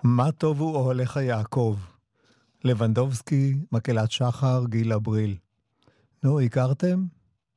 מה טובו אוהליך יעקב? לבנדובסקי, מקהלת שחר, גיל אבריל. נו, הכרתם?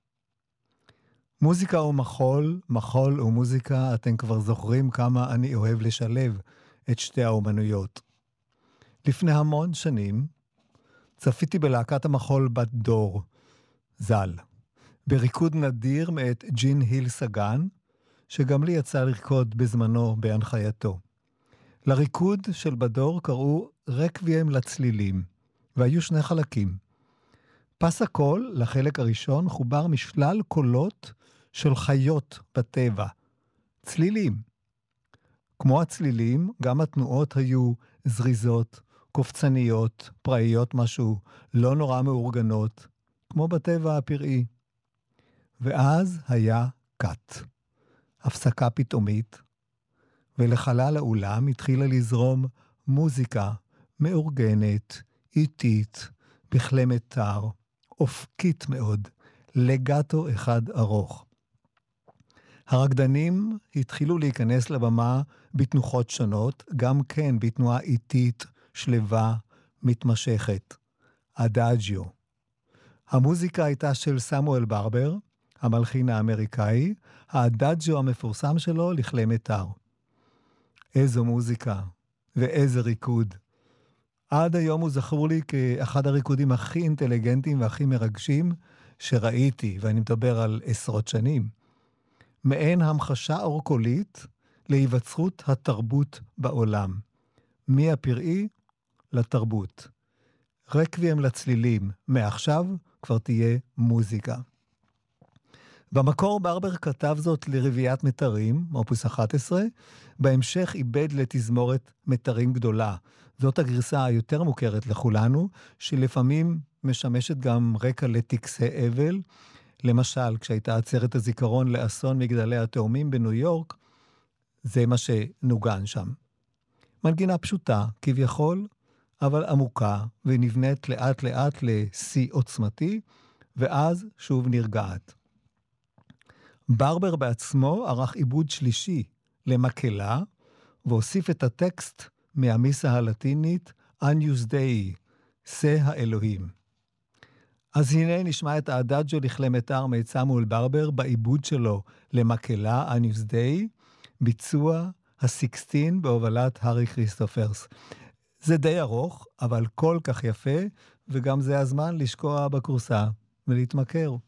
מוזיקה ומחול, מחול ומוזיקה, אתם כבר זוכרים כמה אני אוהב לשלב את שתי האומנויות. לפני המון שנים צפיתי בלהקת המחול בת דור, ז"ל, בריקוד נדיר מאת ג'ין היל סגן, שגם לי יצא לרקוד בזמנו בהנחייתו. לריקוד של בדור קראו רקוויאם לצלילים, והיו שני חלקים. פס הקול, לחלק הראשון, חובר משלל קולות של חיות בטבע, צלילים. כמו הצלילים, גם התנועות היו זריזות, קופצניות, פראיות משהו, לא נורא מאורגנות, כמו בטבע הפראי. ואז היה קאט, הפסקה פתאומית, ולחלל האולם התחילה לזרום מוזיקה מאורגנת, איטית, בכלי מיתר, אופקית מאוד, לגאטו אחד ארוך. הרקדנים התחילו להיכנס לבמה בתנוחות שונות, גם כן בתנועה איטית, שלווה, מתמשכת. אדאג'יו. המוזיקה הייתה של סמואל ברבר, המלחין האמריקאי, האדאג'יו המפורסם שלו לכלי מיתר. איזו מוזיקה ואיזה ריקוד. עד היום הוא זכור לי כאחד הריקודים הכי אינטליגנטיים והכי מרגשים שראיתי, ואני מדבר על עשרות שנים. מעין המחשה אורקולית להיווצרות התרבות בעולם. מהפראי לתרבות. רקוויאם לצלילים, מעכשיו כבר תהיה מוזיקה. במקור ברבר כתב זאת לרביעיית מיתרים, אופוס 11, בהמשך איבד לתזמורת מיתרים גדולה. זאת הגרסה היותר מוכרת לכולנו, שלפעמים משמשת גם רקע לטקסי אבל. למשל, כשהייתה עצרת הזיכרון לאסון מגדלי התאומים בניו יורק, זה מה שנוגן שם. מנגינה פשוטה, כביכול, אבל עמוקה, ונבנית לאט לאט לשיא עוצמתי, ואז שוב נרגעת. ברבר בעצמו ערך עיבוד שלישי למקהלה, והוסיף את הטקסט מהמיסה הלטינית אניוס דאי, שא האלוהים. אז הנה נשמע את האדאג'ו לכלי מיתר מאת סמואל ברבר בעיבוד שלו למקהלה אניוס דאי, ביצוע ה-16 בהובלת הארי כריסטופרס. זה די ארוך, אבל כל כך יפה, וגם זה הזמן לשקוע בקורסה ולהתמכר.